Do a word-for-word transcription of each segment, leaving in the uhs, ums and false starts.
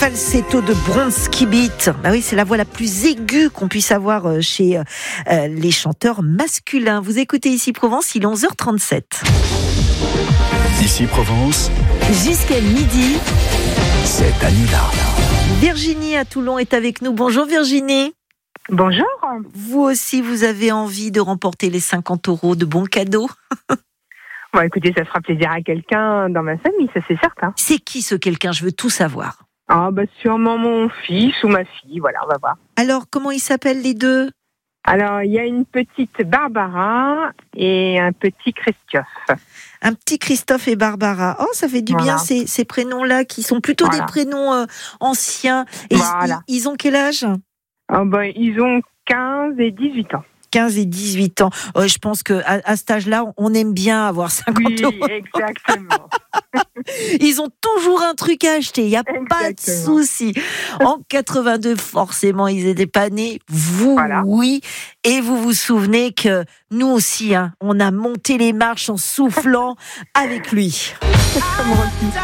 falsetto de Bronski Beat. Bah oui, c'est la voix la plus aiguë qu'on puisse avoir chez euh, les chanteurs masculins. Vous écoutez Ici Provence, il est onze heures trente-sept. Ici Provence, jusqu'à midi, c'est Anila. Virginie à Toulon est avec nous. Bonjour Virginie. Bonjour. Vous aussi, vous avez envie de remporter les cinquante euros de bons cadeaux? Bon, écoutez, ça fera plaisir à quelqu'un dans ma famille, ça c'est certain. C'est qui ce quelqu'un? Je veux tout savoir. Ah, bah sûrement mon fils ou ma fille, voilà, on va voir. Alors, comment ils s'appellent les deux? Alors, il y a une petite Barbara et un petit Christophe. Un petit Christophe et Barbara. Oh, ça fait du Voilà. bien ces, ces prénoms-là qui sont plutôt Voilà. des prénoms euh, anciens. Et Voilà. ils, ils ont quel âge? Ah, bah, ils ont quinze et dix-huit ans. quinze et dix-huit ans. Euh, je pense qu'à à cet âge-là, on aime bien avoir cinquante Oui, euros. exactement. Ils ont toujours un truc à acheter, il n'y a pas de Exactement. souci. En quatre-vingt-deux, forcément, ils n'étaient pas nés. Vous, Voilà. oui. Et vous vous souvenez que nous aussi, hein, on a monté les marches en soufflant avec lui. Comme Rocky.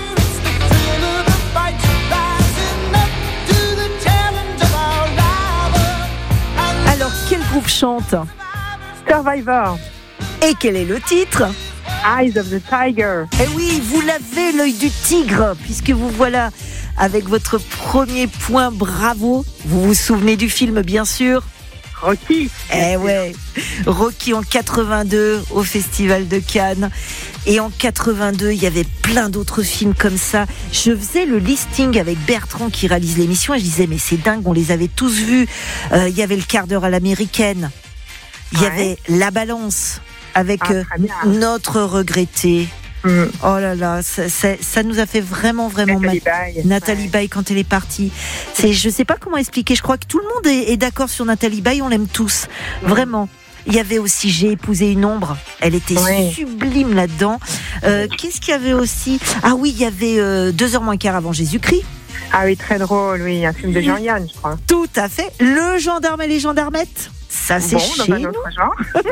Alors, quel groupe chante? Survivor, Et quel est le titre? Eyes of the Tiger. Eh oui, vous l'avez, l'œil du tigre, puisque vous voilà avec votre premier point, bravo. Vous vous souvenez du film, bien sûr? Rocky. Eh ouais, Rocky en quatre-vingt-deux au Festival de Cannes. Et en quatre-vingt-deux, il y avait plein d'autres films comme ça. Je faisais le listing avec Bertrand qui réalise l'émission et je disais, mais c'est dingue, on les avait tous vus. Euh, il y avait Le quart d'heure à l'américaine. Il y Ouais. avait La balance avec Ah, euh, très bien. notre regretté. Mm. Oh là là, ça, ça, ça nous a fait vraiment, vraiment mal. Nathalie Baye. Nathalie Ouais. Baye quand elle est partie. C'est, je sais pas comment expliquer. Je crois que tout le monde est, est d'accord sur Nathalie Baye. On l'aime tous, vraiment. Il y avait aussi J'ai épousé une ombre. Elle était Oui. sublime là-dedans. Euh, qu'est-ce qu'il y avait aussi? Ah oui, il y avait euh, Deux heures moins quart avant Jésus-Christ. Ah oui, très drôle, oui, un film de Jean-Yann, je crois. Tout à fait. Le gendarme et les gendarmettes. Ça, c'est Bon, chez dans un nous. autre genre.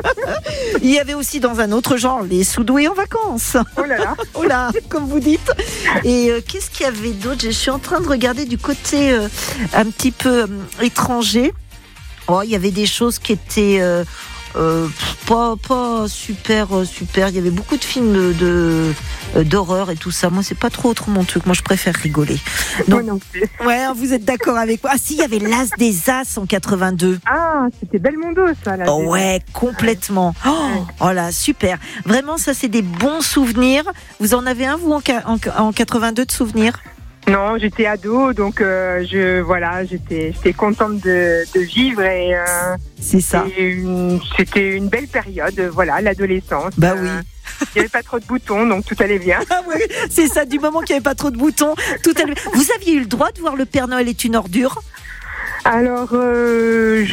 Il y avait aussi dans un autre genre Les Sous-doués en vacances. Oh là là. Oh là, comme vous dites. Et euh, qu'est-ce qu'il y avait d'autre? Je suis en train de regarder du côté euh, un petit peu euh, étranger. Oh, il y avait des choses qui étaient euh, euh, pas, pas super, euh, super. Il y avait beaucoup de films de, de, euh, d'horreur et tout ça. Moi, c'est pas trop trop mon truc. Moi, je préfère rigoler. Moi Donc, non plus. ouais, vous êtes d'accord avec moi? Ah si, il y avait L'As des As en quatre-vingt-deux. Ah, c'était Belmondo, ça, là. Oh ouais, complètement. Oh, oh là, super. Vraiment, ça, c'est des bons souvenirs. Vous en avez un, vous, en, en, en quatre-vingt-deux de souvenirs? Non, j'étais ado, donc euh, je voilà, j'étais j'étais contente de, de vivre et euh, C'est ça. et une- c'était une belle période, voilà, l'adolescence. Bah oui. Euh, il n'y avait pas trop de boutons, donc tout allait bien. Ah oui, c'est ça, du moment qu'il n'y avait pas trop de boutons. Tout allait- Vous aviez eu le droit de voir Le Père Noël est une ordure? Alors, euh,